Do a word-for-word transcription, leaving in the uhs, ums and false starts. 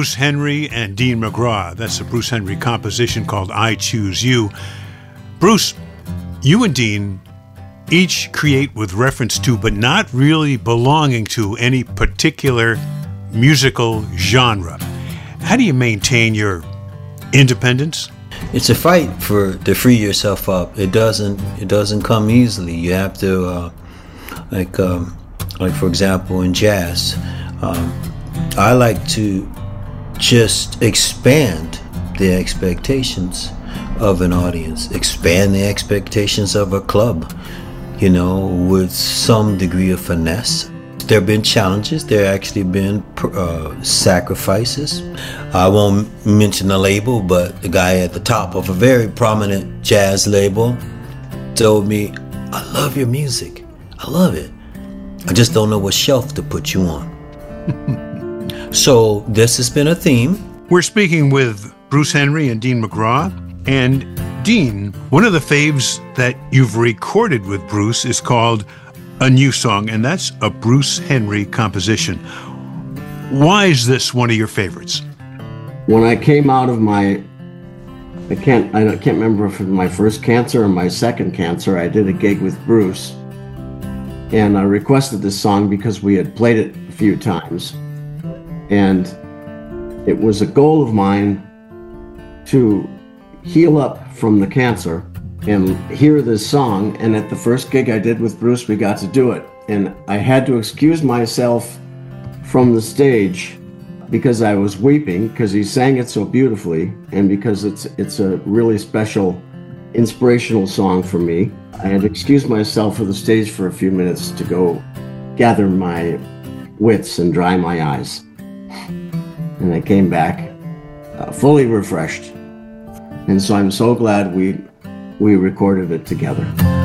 Bruce Henry and Dean McGraw. That's a Bruce Henry composition called I Choose You. Bruce, you and Dean each create with reference to, but not really belonging to, any particular musical genre. How do you maintain your independence? It's a fight for to free yourself up. It doesn't. It doesn't come easily. You have to, uh, like, um, like for example, in jazz, um, I like to just expand the expectations of an audience, expand the expectations of a club. You know, with some degree of finesse. There have been challenges. There have actually been uh, sacrifices. I won't mention the label, but the guy at the top of a very prominent jazz label told me, I love your music. I love it. I just don't know what shelf to put you on. So this has been a theme. We're speaking with Bruce Henry and Dean McGraw. And Dean, one of the faves that you've recorded with Bruce is called A New Song, and that's a Bruce Henry composition. Why is this one of your favorites? When I came out of my, I can't, I can't remember if it was my first cancer or my second cancer, I did a gig with Bruce, and I requested this song because we had played it a few times, and it was a goal of mine to heal up from the cancer and hear this song. And at the first gig I did with Bruce, we got to do it. And I had to excuse myself from the stage because I was weeping, because he sang it so beautifully, and because it's it's a really special, inspirational song for me. I had to excuse myself for the stage for a few minutes to go gather my wits and dry my eyes. And I came back uh, fully refreshed. And so I'm so glad we we recorded it together.